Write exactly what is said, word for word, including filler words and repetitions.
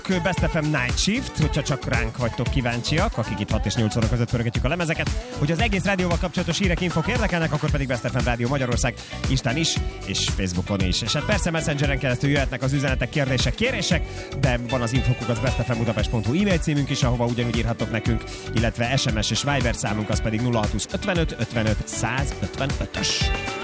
Best ef em Night Shift, hogyha csak ránk vagytok kíváncsiak, akik itt hat és nyolc óra között pörgetjük a lemezeket. Hogy az egész rádióval kapcsolatos hírek, infok érdekelnek, akkor pedig Best ef em Rádió Magyarország Instán is, és Facebookon is. És hát persze Messengeren keresztül jöhetnek az üzenetek, kérdések, kérések, de van az infokuk az bestfmbudapest pont hu e-mail címünk is, ahova ugyanúgy írhattok nekünk, illetve es em es és Viber számunk az pedig nulla hat ötvenöt ötvenöt százötvenötös.